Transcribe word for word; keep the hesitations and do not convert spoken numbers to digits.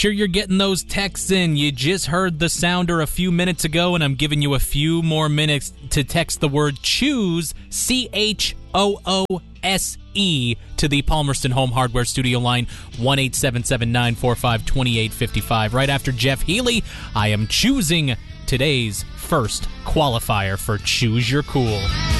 Sure, you're getting those texts in. You just heard the sounder a few minutes ago, and I'm giving you a few more minutes to text the word choose, C H O O S E, to the Palmerston Home Hardware Studio line, one eight seven seven, nine four five, two eight five five. Right after Jeff Healy, I am choosing today's first qualifier for Choose Your Cool.